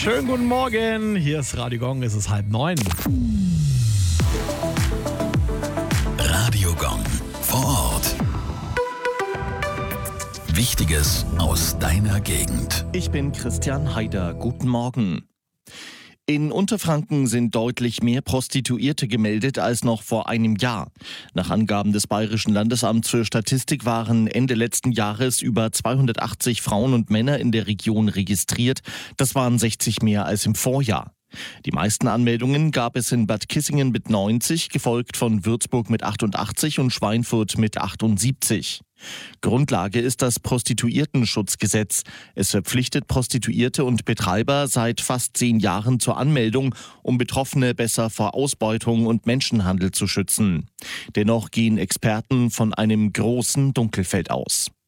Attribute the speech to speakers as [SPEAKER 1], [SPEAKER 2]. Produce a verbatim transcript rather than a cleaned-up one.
[SPEAKER 1] Schönen guten Morgen, hier ist Radio Gong, es ist halb neun.
[SPEAKER 2] Radio Gong vor Ort. Wichtiges aus deiner Gegend.
[SPEAKER 3] Ich bin Christian Haider. Guten Morgen. In Unterfranken sind deutlich mehr Prostituierte gemeldet als noch vor einem Jahr. Nach Angaben des Bayerischen Landesamts für Statistik waren Ende letzten Jahres über zweihundertachtzig Frauen und Männer in der Region registriert. Das waren sechzig mehr als im Vorjahr. Die meisten Anmeldungen gab es in Bad Kissingen mit neunzig, gefolgt von Würzburg mit achtundachtzig und Schweinfurt mit achtundsiebzig. Grundlage ist das Prostituiertenschutzgesetz. Es verpflichtet Prostituierte und Betreiber seit fast zehn Jahren zur Anmeldung, um Betroffene besser vor Ausbeutung und Menschenhandel zu schützen. Dennoch gehen Experten von einem großen Dunkelfeld aus.